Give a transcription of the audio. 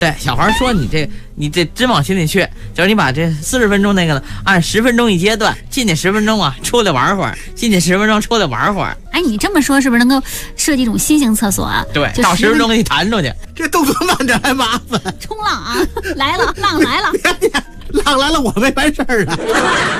对，小孩说你这真往心里去，就是你把这40分钟那个按10分钟一阶段，进去10分钟啊，出来玩会儿，进去10分钟，出来玩会儿。 哎，你这么说是不是能够设计一种新型厕所啊？ 对，到10分钟给你弹出去。 这动作慢点还麻烦。 冲浪啊，来了，浪来了， 浪来了，我没完事儿啊。